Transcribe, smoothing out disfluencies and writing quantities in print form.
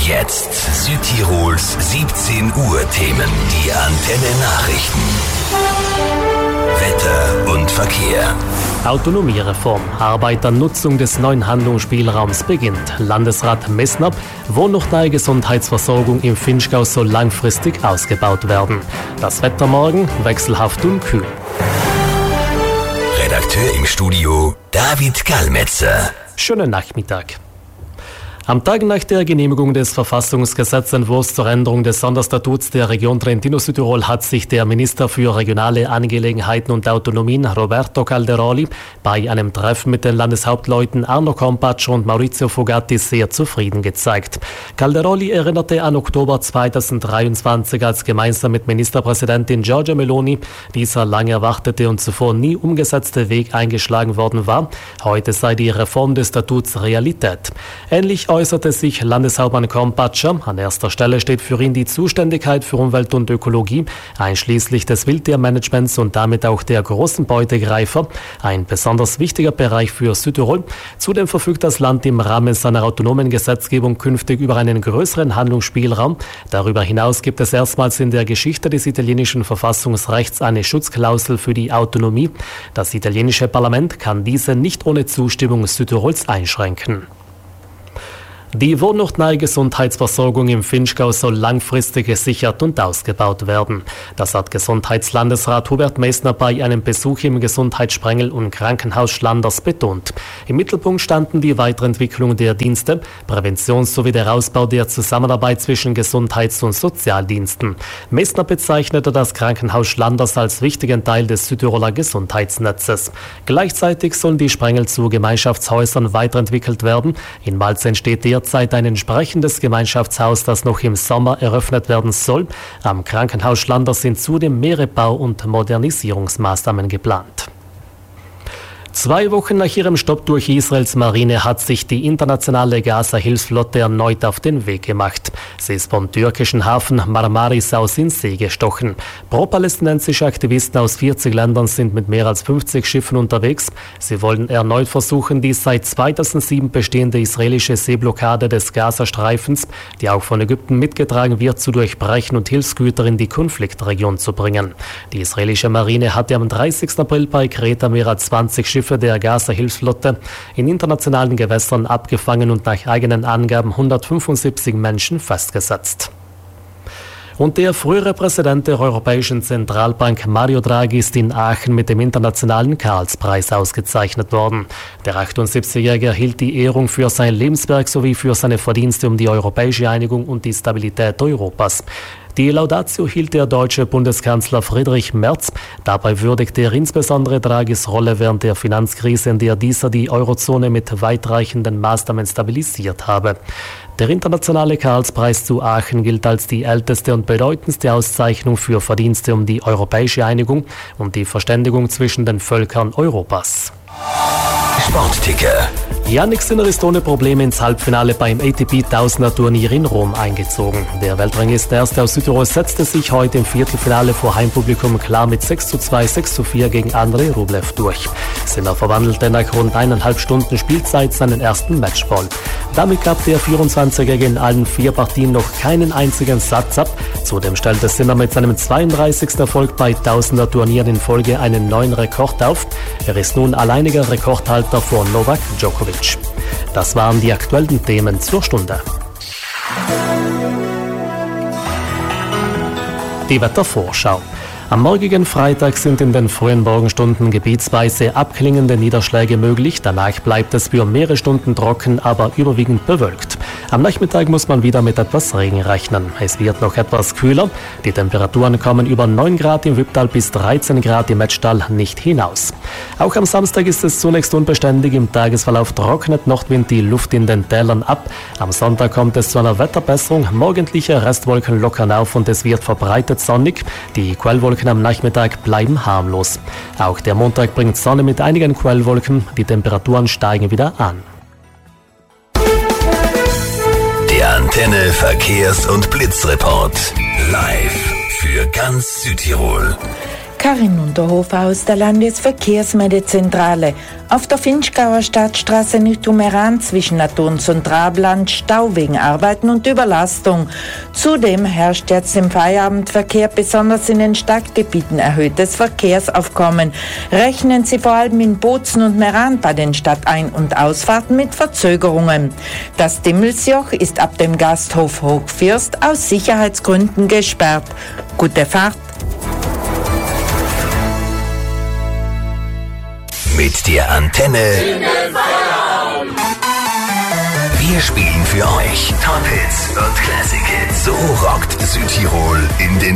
Jetzt Südtirols 17 Uhr Themen. Die Antenne Nachrichten. Wetter und Verkehr. Autonomiereform. Arbeit an Nutzung des neuen Handlungsspielraums beginnt. Landesrat Messner, wohnortnahe Gesundheitsversorgung im Vinschgau soll langfristig ausgebaut werden. Das Wetter morgen wechselhaft und kühl. Redakteur im Studio David Gallmetzer. Schönen Nachmittag. Am Tag nach der Genehmigung des Verfassungsgesetzentwurfs zur Änderung des Sonderstatuts der Region Trentino-Südtirol hat sich der Minister für regionale Angelegenheiten und Autonomien Roberto Calderoli bei einem Treffen mit den Landeshauptleuten Arno Kompatsch und Maurizio Fugatti sehr zufrieden gezeigt. Calderoli erinnerte an Oktober 2023, als gemeinsam mit Ministerpräsidentin Giorgia Meloni dieser lang erwartete und zuvor nie umgesetzte Weg eingeschlagen worden war. Heute sei die Reform des Statuts Realität. Ähnlich äußerte sich Landeshauptmann Kompatscher. An erster Stelle steht für ihn die Zuständigkeit für Umwelt und Ökologie, einschließlich des Wildtiermanagements und damit auch der großen Beutegreifer, ein besonders wichtiger Bereich für Südtirol. Zudem verfügt das Land im Rahmen seiner autonomen Gesetzgebung künftig über einen größeren Handlungsspielraum. Darüber hinaus gibt es erstmals in der Geschichte des italienischen Verfassungsrechts eine Schutzklausel für die Autonomie. Das italienische Parlament kann diese nicht ohne Zustimmung Südtirols einschränken. Die wohnortnahe Gesundheitsversorgung im Vinschgau soll langfristig gesichert und ausgebaut werden. Das hat Gesundheitslandesrat Hubert Messner bei einem Besuch im Gesundheitssprengel und Krankenhaus Schlanders betont. Im Mittelpunkt standen die Weiterentwicklung der Dienste, Prävention sowie der Ausbau der Zusammenarbeit zwischen Gesundheits- und Sozialdiensten. Messner bezeichnete das Krankenhaus Schlanders als wichtigen Teil des Südtiroler Gesundheitsnetzes. Gleichzeitig sollen die Sprengel zu Gemeinschaftshäusern weiterentwickelt werden. In Malz entsteht derzeit ein entsprechendes Gemeinschaftshaus, das noch im Sommer eröffnet werden soll. Am Krankenhaus Schlanders sind zudem mehrere Bau- und Modernisierungsmaßnahmen geplant. 2 Wochen nach ihrem Stopp durch Israels Marine hat sich die internationale Gaza-Hilfsflotte erneut auf den Weg gemacht. Sie ist vom türkischen Hafen Marmaris aus in See gestochen. Pro-palästinensische Aktivisten aus 40 Ländern sind mit mehr als 50 Schiffen unterwegs. Sie wollen erneut versuchen, die seit 2007 bestehende israelische Seeblockade des Gazastreifens, die auch von Ägypten mitgetragen wird, zu durchbrechen und Hilfsgüter in die Konfliktregion zu bringen. Die israelische Marine hatte am 30. April bei Kreta mehr als 20 Schiffe der Gaza-Hilfsflotte in internationalen Gewässern abgefangen und nach eigenen Angaben 175 Menschen festgesetzt. Und der frühere Präsident der Europäischen Zentralbank Mario Draghi ist in Aachen mit dem internationalen Karlspreis ausgezeichnet worden. Der 78-Jährige erhielt die Ehrung für sein Lebenswerk sowie für seine Verdienste um die europäische Einigung und die Stabilität Europas. Die Laudatio hielt der deutsche Bundeskanzler Friedrich Merz. Dabei würdigte er insbesondere Draghis Rolle während der Finanzkrise, in der dieser die Eurozone mit weitreichenden Maßnahmen stabilisiert habe. Der internationale Karlspreis zu Aachen gilt als die älteste und bedeutendste Auszeichnung für Verdienste um die europäische Einigung und die Verständigung zwischen den Völkern Europas. Sportticker. Jannik Sinner ist ohne Probleme ins Halbfinale beim ATP 1000er Turnier in Rom eingezogen. Der Weltranglisten Erste aus Südtirol setzte sich heute im Viertelfinale vor Heimpublikum klar mit 6:2, 6:4 gegen Andrei Rublev durch. Sinner verwandelte nach rund 1,5 Stunden Spielzeit seinen ersten Matchball. Damit gab der 24-Jährige in allen 4 Partien noch keinen einzigen Satz ab. Zudem stellte Sinner mit seinem 32. Erfolg bei 1000er Turnieren in Folge einen neuen Rekord auf. Er ist nun alleiniger Rekordhalter vor Novak Djokovic. Das waren die aktuellen Themen zur Stunde. Die Wettervorschau. Am morgigen Freitag sind in den frühen Morgenstunden gebietsweise abklingende Niederschläge möglich. Danach bleibt es für mehrere Stunden trocken, aber überwiegend bewölkt. Am Nachmittag muss man wieder mit etwas Regen rechnen. Es wird noch etwas kühler. Die Temperaturen kommen über 9 Grad im Wipptal bis 13 Grad im Metztal nicht hinaus. Auch am Samstag ist es zunächst unbeständig. Im Tagesverlauf trocknet Nordwind die Luft in den Tälern ab. Am Sonntag kommt es zu einer Wetterbesserung. Morgendliche Restwolken lockern auf und es wird verbreitet sonnig. Die Quellwolken am Nachmittag bleiben harmlos. Auch der Montag bringt Sonne mit einigen Quellwolken. Die Temperaturen steigen wieder an. Der Antenne Verkehrs- und Blitzreport. Live für ganz Südtirol. Karin Unterhofer aus der Landesverkehrsmeldezentrale. Auf der Vinschgauer Stadtstraße Nüttumeran zwischen Naturns und Trabland Stau wegen Arbeiten und Überlastung. Zudem herrscht jetzt im Feierabendverkehr besonders in den Stadtgebieten erhöhtes Verkehrsaufkommen. Rechnen Sie vor allem in Bozen und Meran bei den Stadtein- und Ausfahrten mit Verzögerungen. Das Dimmelsjoch ist ab dem Gasthof Hochfürst aus Sicherheitsgründen gesperrt. Gute Fahrt! Mit der Antenne. Wir spielen für euch Top Hits und Classic Hits. So rockt Südtirol in den